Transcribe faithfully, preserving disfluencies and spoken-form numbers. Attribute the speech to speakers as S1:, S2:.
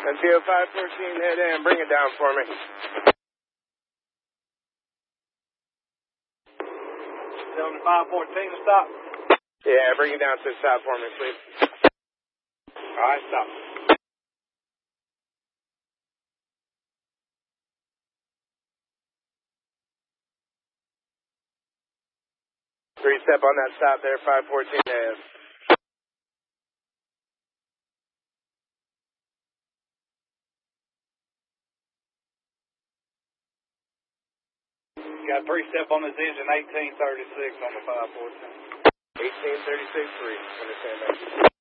S1: Until five fourteen, head in. Bring it down for me.
S2: Tell them five fourteen to stop.
S1: Yeah, bring it down to the stop for me, please.
S2: All right, stop.
S1: Three step on that stop there, five fourteen A S.
S2: Got three step on this engine, eighteen thirty-six on the five fourteen.
S1: eighteen thirty-six three. Understand that.